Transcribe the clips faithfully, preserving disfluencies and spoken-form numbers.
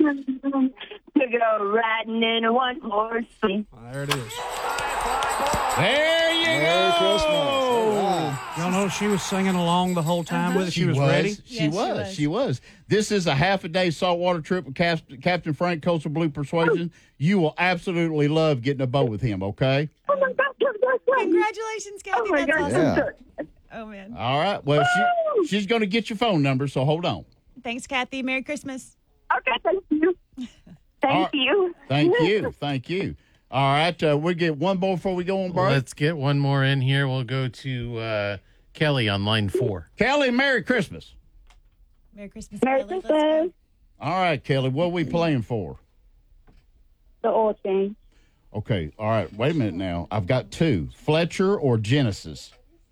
To go riding in a one-horse sleigh. There it is. There you Merry go. Christmas. All right. Y'all know she was singing along the whole time with it. She, She was, was. ready. She, Yes, she was. was. She was. This is a half a day saltwater trip with Cap- Captain Frank Coastal Blue Persuasion. You will absolutely love getting a boat with him. Okay. Oh, my God. Yes, yes, yes. Congratulations, Kathy. Oh, my That's God. awesome. Yeah. Oh, man. All right. Well, she, she's going to get your phone number. So hold on. Thanks, Kathy. Merry Christmas. Okay, thank you. Thank All right. you. Thank you. Thank you. All right. Uh, we'll get one more before we go on break. Let's get one more in here. We'll go to uh, Kelly on line four. Kelly, Merry Christmas. Merry Christmas, Merry Kelly. Let's Christmas. go. All right, Kelly. What are we playing for? The oil change. Okay. All right. Wait a minute now. I've got two: Fletcher or Genesis.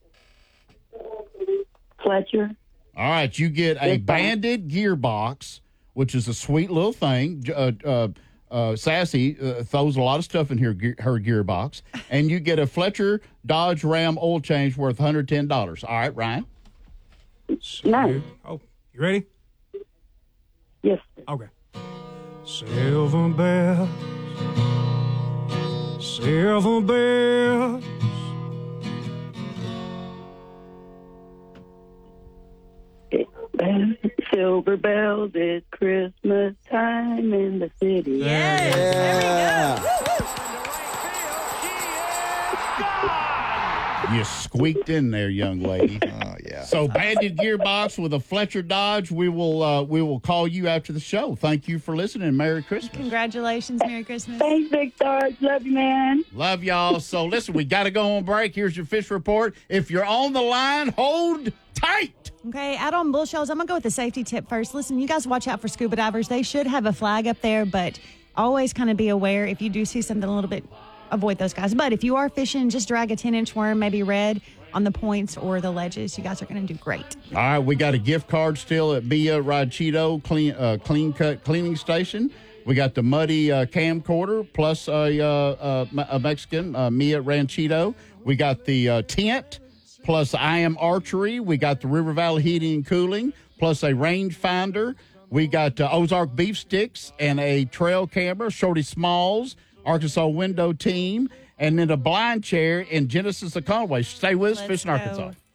Fletcher. All right. You get a banded gearbox, which is a sweet little thing. J- Uh, uh, uh, Sassy uh, throws a lot of stuff in her, ge- her gearbox. And you get a Fletcher Dodge Ram oil change worth one hundred ten dollars. All right, Ryan? Nice. Oh, you ready? Yes. Okay. Silver bells, silver bells. Silver bells, it's Christmas time in the city. Yes. There we go. You squeaked in there, young lady. Oh, yeah. So banded gearbox with a Fletcher Dodge. We will uh, we will call you after the show. Thank you for listening. Merry Christmas. Congratulations. Merry Christmas. Thanks, Victor. Love you, man. Love y'all. So listen, we got to go on break. Here's your fish report. If you're on the line, hold tight. Okay, out on bull shows, I'm going to go with the safety tip first. Listen, you guys watch out for scuba divers. They should have a flag up there, but always kind of be aware if you do see something a little bit, avoid those guys. But if you are fishing, just drag a ten-inch worm, maybe red, on the points or the ledges. You guys are going to do great. All right, we got a gift card still at Mia Ranchito Clean uh, Clean Cut Cleaning Station. We got the muddy uh, camcorder plus a, uh, uh, a Mexican, uh, Mia Ranchito. We got the uh, tent plus I Am Archery. We got the River Valley Heating and Cooling plus a rangefinder. We got uh, Ozark Beef Sticks and a trail camera, Shorty Smalls, Arkansas Window Team, and then a blind chair in Genesis of Conway. Stay with us, Let's Fishing go. Arkansas.